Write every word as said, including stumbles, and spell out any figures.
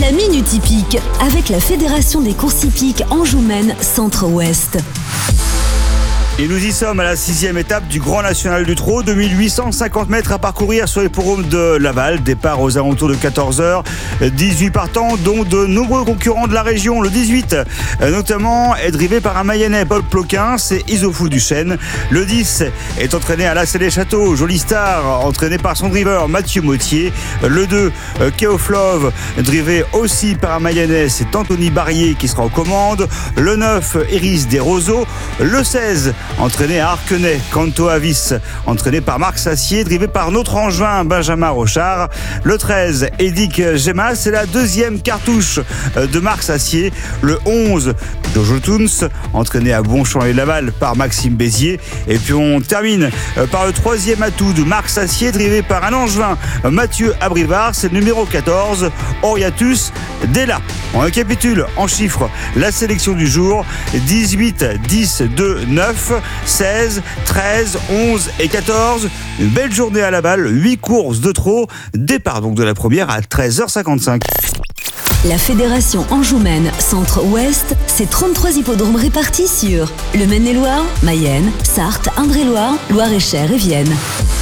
La Minute Hippique avec la Fédération des courses hippiques Anjou-Maine Centre-Ouest. Et nous y sommes à la sixième étape du Grand National du Trot, deux mille huit cent cinquante mètres à parcourir sur l'hippodrome de Laval. Départ aux alentours de quatorze heures. dix-huit partants, dont de nombreux concurrents de la région. Le dix-huit, notamment, est drivé par un Mayennais, Paul Ploquin, c'est Isofou Duchesne. Le dix est entraîné à la Célé Château, Jolie Star, entraîné par son driver Mathieu Mottier. Le deux, Keoflove, drivé aussi par un Mayennais, c'est Anthony Barrier qui sera aux commandes. Le neuf, Iris Desroseaux. Le seize, entraîné à Arquenay, Canto Avis, entraîné par Marc Sassier, drivé par notre Angevin Benjamin Rochard. Le treize, Edic Gemma, c'est la deuxième cartouche de Marc Sassier. Le onze, Jojo Toons, entraîné à Bonchamp et Laval par Maxime Bézier. Et puis on termine par le troisième atout de Marc Sassier, drivé par un Angevin, Mathieu Abrivard, c'est le numéro quatorze, Oriatus Della. On récapitule en chiffres la sélection du jour: dix-huit, dix, deux, neuf, seize, treize, onze et quatorze. Une belle journée à Laval, huit courses de trot. Départ donc de la première à treize heures cinquante-cinq. La Fédération Anjou-Maine Centre-Ouest, c'est trente-trois hippodromes répartis sur le Maine-et-Loire, Mayenne, Sarthe, Indre-et-Loire, Loire-et-Cher et Vienne.